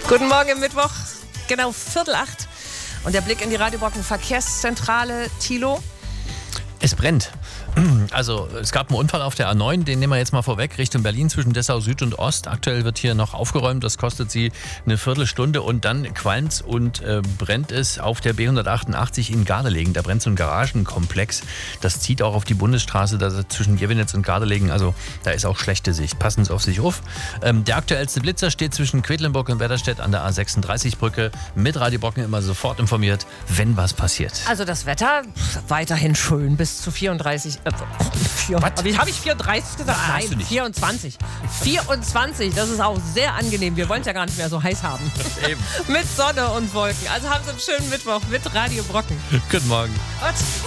Guten Morgen im Mittwoch, genau 7:45. Und der Blick in die Radio Brocken Verkehrszentrale. Thilo? Es brennt. Also es gab einen Unfall auf der A9, den nehmen wir jetzt mal vorweg, Richtung Berlin zwischen Dessau Süd und Ost. Aktuell wird hier noch aufgeräumt, das kostet Sie eine Viertelstunde und dann qualmt und brennt es auf der B188 in Gardelegen. Da brennt so ein Garagenkomplex, das zieht auch auf die Bundesstraße zwischen Jevenitz und Gardelegen, also da ist auch schlechte Sicht. Passen Sie auf sich auf. Der aktuellste Blitzer steht zwischen Quedlinburg und Wetterstedt an der A36-Brücke. Mit Radio Brocken immer sofort informiert, wenn was passiert. Also das Wetter weiterhin schön bis zu 34. Wie habe ich 34 gesagt? Nein, 24. 24, das ist auch sehr angenehm. Wir wollen es ja gar nicht mehr so heiß haben. Eben. Mit Sonne und Wolken. Also haben Sie einen schönen Mittwoch mit Radio Brocken. Guten Morgen. Gott.